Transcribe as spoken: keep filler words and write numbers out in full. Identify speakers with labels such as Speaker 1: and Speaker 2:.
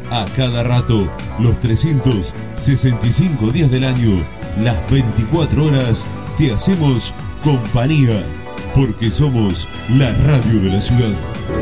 Speaker 1: A cada rato, los trescientos sesenta y cinco días del año, las veinticuatro horas, te hacemos compañía, porque somos la radio de la ciudad.